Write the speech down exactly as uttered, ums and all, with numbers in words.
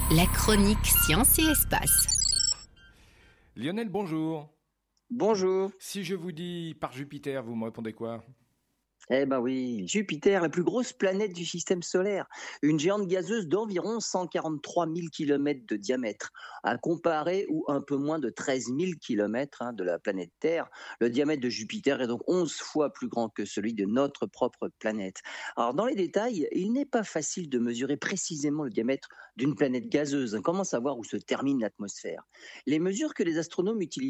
La chronique Science et Espace. Lionel, bonjour. Bonjour. Si je vous dis par Jupiter, vous me répondez quoi? Eh ben oui, Jupiter, la plus grosse planète du système solaire, une géante gazeuse d'environ cent quarante-trois mille kilomètres de diamètre, à comparer ou un peu moins de treize mille kilomètres hein, de la planète Terre. Le diamètre de Jupiter est donc onze fois plus grand que celui de notre propre planète. Alors dans les détails, il n'est pas facile de mesurer précisément le diamètre d'une planète gazeuse. Comment savoir où se termine l'atmosphère? Les mesures que les astronomes utilisent